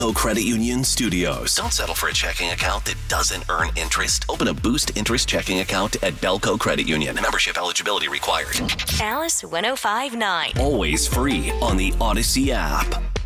Belco Credit Union Studios. Don't settle for a checking account that doesn't earn interest. Open a Boost interest checking account at Belco Credit Union. Membership eligibility required. Alice 105.9. Always free on the Odyssey app.